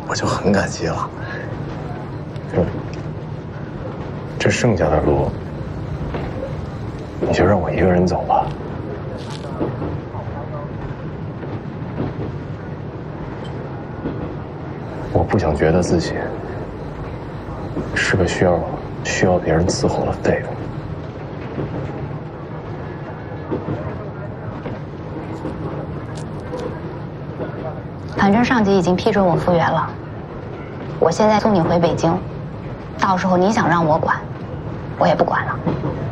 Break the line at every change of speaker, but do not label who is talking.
我就很感激了。这剩下的路，你就让我一个人走吧。我不想觉得自己是个需要别人伺候的废物。
反正上级已经批准我复员了，我现在送你回北京，到时候你想让我管，我也不管了。